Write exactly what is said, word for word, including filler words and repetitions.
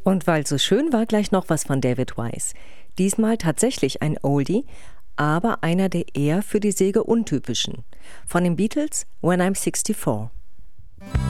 Und weil es so schön war, gleich noch was von David Wise. Diesmal tatsächlich ein Oldie, aber einer der eher für die Säge untypischen. Von den Beatles, When I'm sixty-four.